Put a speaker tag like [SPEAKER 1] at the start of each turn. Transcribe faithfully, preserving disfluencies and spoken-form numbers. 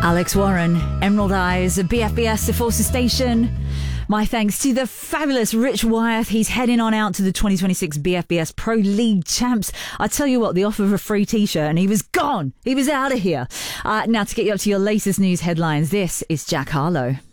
[SPEAKER 1] Alex Warren, Emerald Eyes, B F B S, the Forces Station. My thanks to the fabulous Rich Wyeth. He's heading on out to the twenty twenty-six B F B S Pro League Champs. I tell you what, the offer of a free t-shirt and he was gone. He was out of here. Uh, now to get you up to your latest news headlines, this is Jack Harlow.